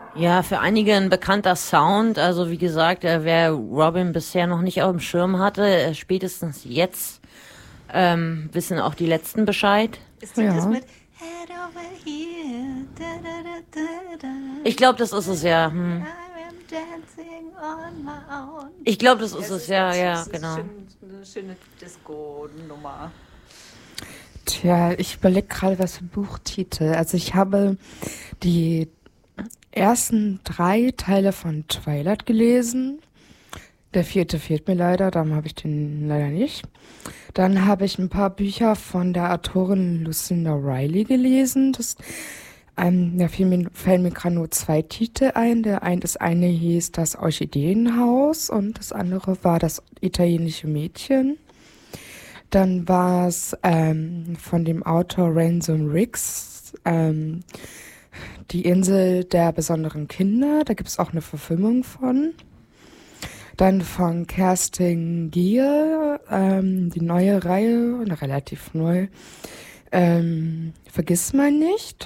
Ja, für einige ein bekannter Sound. Also wie gesagt, wer Robin bisher noch nicht auf dem Schirm hatte, spätestens jetzt wissen auch die Letzten Bescheid. Ist das das Ja. mit Head over here, da, da, da, da, da, Ich glaube, das ist es ja. I am dancing on my own. Ich glaube, das ist Es es ist ja, ganz ja, süß, genau. eine schöne Disco-Nummer. Tja, ich überlege gerade, was für Buchtitel. Also ich habe die ersten 3 Teile von Twilight gelesen. Der 4. fehlt mir leider, darum habe ich den leider nicht. Dann habe ich ein paar Bücher von der Autorin Lucinda Riley gelesen. Da fallen mir gerade nur 2 Titel ein. Das eine hieß Das Orchideenhaus und das andere war Das italienische Mädchen. Dann war es von dem Autor Ransom Riggs, Die Insel der besonderen Kinder. Da gibt es auch eine Verfilmung von. Dann von Kerstin Gier, die neue Reihe, relativ neu. Vergiss mal nicht.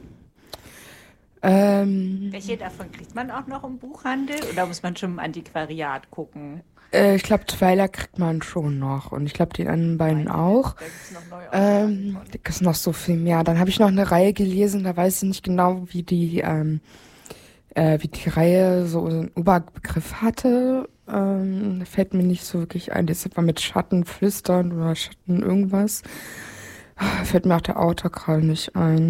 Welche davon kriegt man auch noch im Buchhandel oder muss man schon im Antiquariat gucken? Ich glaube, Twilight kriegt man schon noch. Und ich glaube, die anderen beiden auch. Da gibt es noch neue Da Auflagen gibt es noch so viel mehr. Dann habe ich noch eine Reihe gelesen, da weiß ich nicht genau, wie die Reihe so einen Oberbegriff hatte. Fällt mir nicht so wirklich ein. Das ist etwa mit Schatten flüstern oder Schatten irgendwas. Fällt mir auch der Autor gerade nicht ein.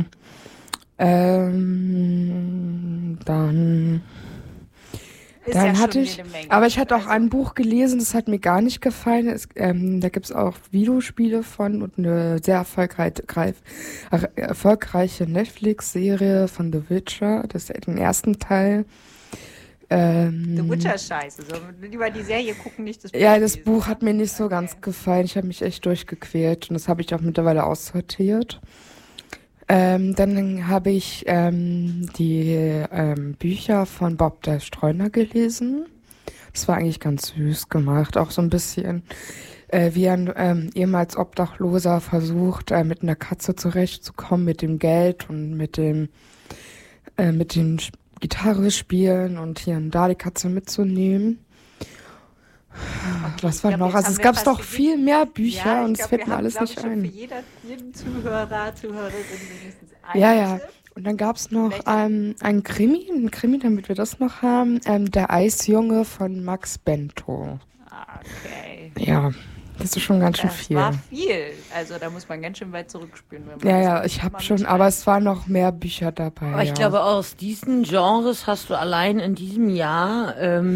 Dann Ist ja Dann schon hatte ich, jede Menge. aber ich hatte auch Also, ein Buch gelesen, das hat mir gar nicht gefallen. Da gibt's auch Videospiele von und eine sehr erfolgreiche Netflix-Serie von The Witcher, das ist den ersten Teil. The Witcher ist scheiße. So, lieber die Serie gucken, nicht das Buch Ja, das lesen, Buch ne? hat mir nicht so ganz gefallen. Ich habe mich echt durchgequält und das habe ich auch mittlerweile aussortiert. Dann habe ich die Bücher von Bob der Streuner gelesen. Das war eigentlich ganz süß gemacht. Auch so ein bisschen, wie ein ehemals Obdachloser versucht, mit einer Katze zurechtzukommen, mit dem Geld und mit dem Gitarre spielen und hier und da die Katze mitzunehmen. Was war glaub, noch? jetzt Also haben es wir gab fast doch für viel mehr Bücher Ja, ich und es glaube, fällt wir mir haben, alles glaube nicht ich, schon für ein. jeden Zuhörer, Zuhörerin mindestens einen Ja, ja. Tipp. Und dann gab's noch Welcher? einen Krimi, damit wir das noch haben. Der Eisjunge von Max Bento. Okay. Ja, das ist schon ganz schön Das viel. war viel. Also da muss man ganz schön weit zurückspielen. Wenn man Ja, das ja, nicht ich habe immer schon, mitschreibt. aber es waren noch mehr Bücher dabei. Aber ich ja. glaube, aus diesen Genres hast du allein in diesem Jahr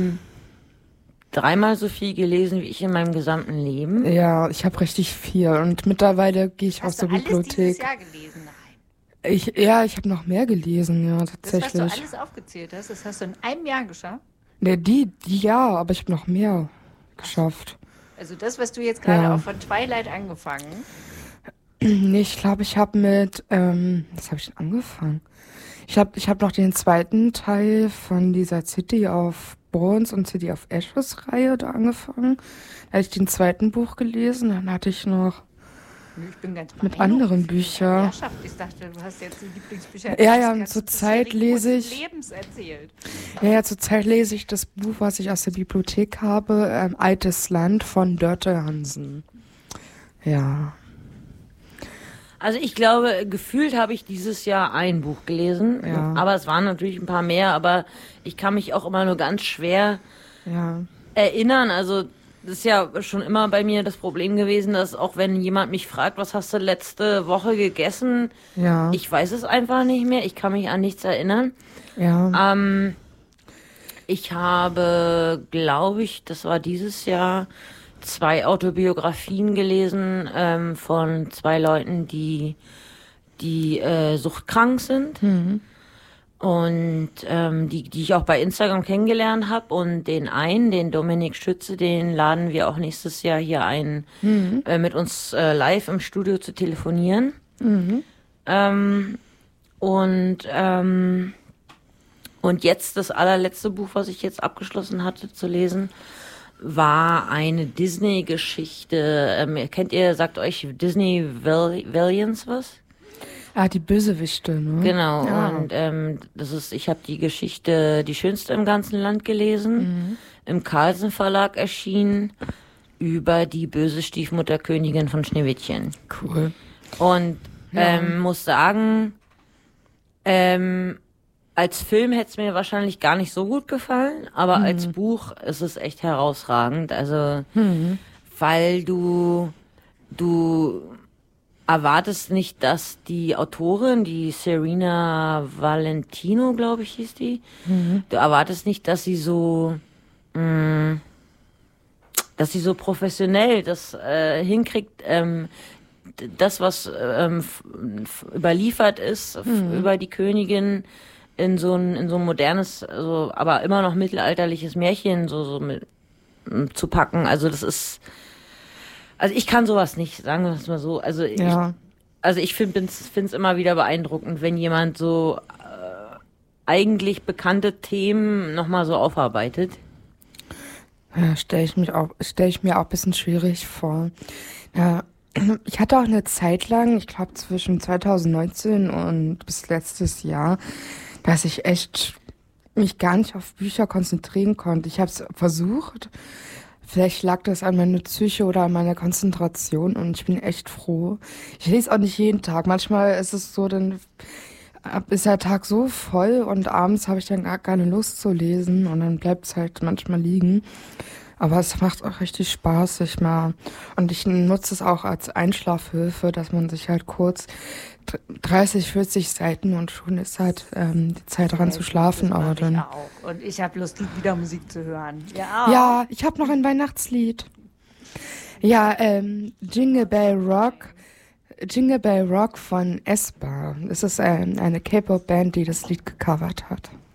3-mal so viel gelesen wie ich in meinem gesamten Leben. Ja, ich habe richtig viel und mittlerweile gehe ich auch Hast zur du alles dieses Bibliothek. Jahr gelesen? Nein. Ich habe noch mehr gelesen, ja, Das, was du tatsächlich. alles aufgezählt hast, das hast du in einem Jahr geschafft? Ne, die ja, aber ich habe noch mehr geschafft. Also das, was du jetzt gerade Ja. auch von Twilight angefangen. Nee, ich glaube, ich habe was habe ich denn angefangen? Ich hab noch den zweiten Teil von dieser City of Bones und City of Ashes Reihe da angefangen. Da hatte ich den zweiten Buch gelesen, dann hatte ich noch, Ich bin ganz Mit beeindruckt, anderen wie viel Büchern. Herrschaft. Ich dachte, du hast jetzt die Lieblingsbücher Ja, des ja, ganzen zurzeit bisherigen lese kurzen ich- Lebens erzählt. zurzeit lese ich das Buch, was ich aus der Bibliothek habe, Altes Land von Dörte Hansen. Ja. Also ich glaube, gefühlt habe ich dieses Jahr ein Buch gelesen, Ja. aber es waren natürlich ein paar mehr, aber ich kann mich auch immer nur ganz schwer Ja. erinnern. Also das ist ja schon immer bei mir das Problem gewesen, dass auch wenn jemand mich fragt, was hast du letzte Woche gegessen, Ja. ich weiß es einfach nicht mehr, ich kann mich an nichts erinnern. Ja. Ich habe, glaube ich, das war dieses Jahr, 2 Autobiografien gelesen von 2 Leuten, die suchtkrank sind. Und die ich auch bei Instagram kennengelernt habe. Und den einen, den Dominik Schütze, den laden wir auch nächstes Jahr hier ein, mit uns live im Studio zu telefonieren. Und jetzt das allerletzte Buch, was ich jetzt abgeschlossen hatte zu lesen, war eine Disney-Geschichte. Sagt euch Disney Valiants was? Ah, die Bösewichte, ne? Genau, Ja. und ich habe die Geschichte Die schönste im ganzen Land gelesen, im Carlsen Verlag erschienen, über die böse Stiefmutter Königin von Schneewittchen. Cool. Und muss sagen, als Film hätte es mir wahrscheinlich gar nicht so gut gefallen, aber als Buch ist es echt herausragend. Also, weil du erwartest nicht, dass die Autorin, die Serena Valentino, glaube ich, hieß die, du erwartest nicht, dass sie so professionell das hinkriegt, das, was überliefert ist über die Königin in so ein modernes, also, aber immer noch mittelalterliches Märchen zu packen. Also das ist, also ich kann sowas nicht, sagen wir es mal so. Also ich finde es immer wieder beeindruckend, wenn jemand so eigentlich bekannte Themen nochmal so aufarbeitet. Ja, stelle ich mir auch ein bisschen schwierig vor. Ja, ich hatte auch eine Zeit lang, ich glaube zwischen 2019 und bis letztes Jahr, dass ich echt mich gar nicht auf Bücher konzentrieren konnte. Ich habe es versucht. Vielleicht lag das an meiner Psyche oder an meiner Konzentration und ich bin echt froh. Ich lese auch nicht jeden Tag. Manchmal ist es so, dann ist der Tag so voll und abends habe ich dann gar keine Lust zu lesen und dann bleibt es halt manchmal liegen. Aber es macht auch richtig Spaß, sich mal, und ich nutze es auch als Einschlafhilfe, dass man sich halt kurz 30, 40 Seiten und schon ist halt die Zeit dran zu schlafen. Aber dann. Ich auch. Und ich habe Lust, wieder Musik zu hören. Ja, auch. Ja, ich habe noch ein Weihnachtslied. Ja, Jingle Bell Rock von Espa. Es ist eine K-Pop-Band, die das Lied gecovert hat.